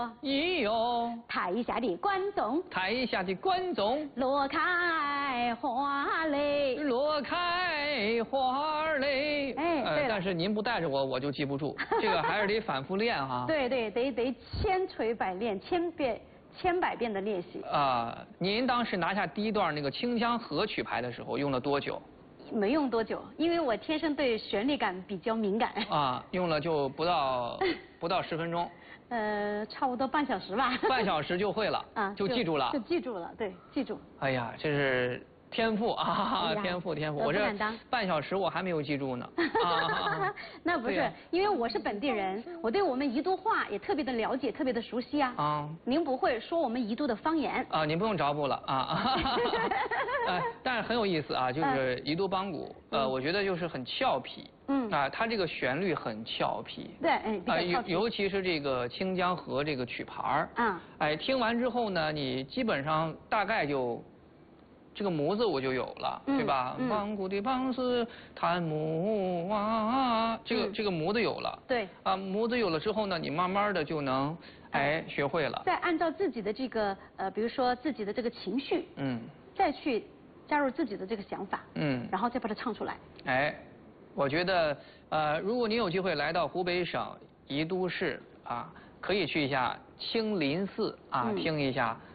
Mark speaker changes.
Speaker 1: 已有
Speaker 2: 台下的观众，
Speaker 1: 台下的观众
Speaker 2: 落开花蕾，
Speaker 1: 落开花蕾。
Speaker 2: 哎，对了
Speaker 1: 但是您不带着我，我就记不住，这个还是得反复练哈。
Speaker 2: 对对，得千锤百炼，千百遍的练习。
Speaker 1: 您当时拿下第一段那个清江河曲牌的时候用了多久？
Speaker 2: 没用多久，因为我天生对旋律感比较敏感。
Speaker 1: 用了就不到10分钟。
Speaker 2: 差不多半小时吧。
Speaker 1: 半小时就会了。就记住了。
Speaker 2: 就记住了，对，记住。
Speaker 1: 哎呀，这是天赋啊！天赋！我这半小时我还没有记住呢。
Speaker 2: 那不是，因为我是本地人，我对我们宜都话也特别的了解，特别的熟悉啊。您不会说我们宜都的方言？
Speaker 1: 您不用找补了啊。但是很有意思啊，就是宜都帮鼓，我觉得就是很俏皮。它这个旋律很俏皮。
Speaker 2: 对，比较俏皮。
Speaker 1: 尤其是这个清江河这个曲牌听完之后呢，你基本上大概就。这个模子我就有了，对吧？帮鼓的帮是弹母啊，这个模子有了。
Speaker 2: 对。
Speaker 1: 模子有了之后呢，你慢慢的就能学会了。
Speaker 2: 再按照自己的这个比如说自己的这个情绪，再去加入自己的这个想法，然后再把它唱出来。
Speaker 1: 我觉得如果您有机会来到湖北省宜都市可以去一下清林寺听一下